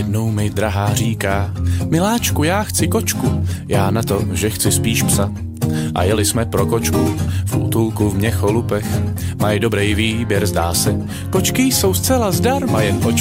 Jednou mi drahá říká, miláčku, já chci kočku, já na to, že chci spíš psa. A jeli jsme pro kočku, v útulku v Měcholupech, mají dobrý výběr, zdá se, kočky jsou zcela zdarma, jen očku